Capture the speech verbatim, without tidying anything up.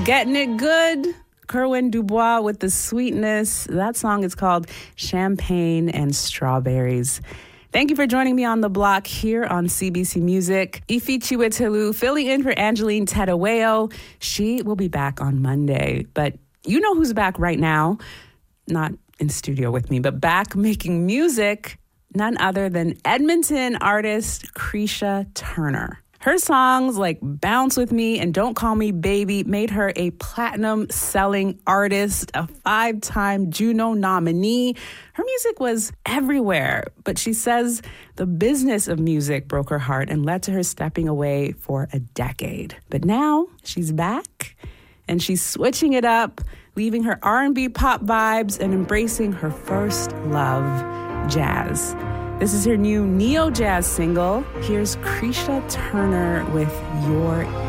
Getting it good. Kerwin Dubois with the sweetness. That song is called Champagne and Strawberries. Thank you for joining me on The Block here on C B C Music. Ifi Chiwetelu filling in for Angeline Tadaweo. She will be back on Monday. But you know who's back right now? Not in studio with me, but back making music. None other than Edmonton artist Krisha Turner. Her songs like Bounce With Me and Don't Call Me Baby made her a platinum-selling artist, a five-time Juno nominee. Her music was everywhere, but she says the business of music broke her heart and led to her stepping away for a decade. But now she's back, and she's switching it up, leaving her R and B pop vibes and embracing her first love, jazz. This is her new neo-jazz single. Here's Krisha Turner with Your